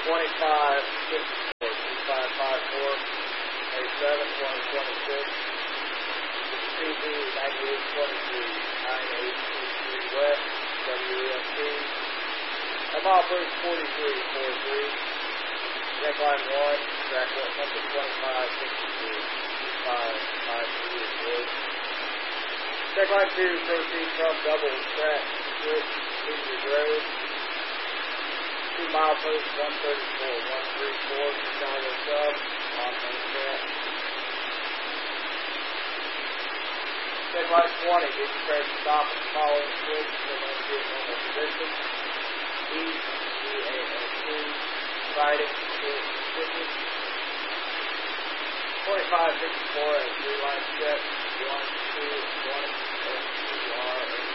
CV 9823, 9823 West, WEFT. Mile first 4343. Neckline 1, track number 2563, 2553 is wood. Neckline 2, proceed from double track switch, Cedars Road. 2 mile post 134, 134, Chicago Sub, on main track. Neckline 20, get prepared to stop and follow the switch so don't get normal position. EASC, sighting, switches. 2554 at 3 line check, 1, 2, 1, SCR,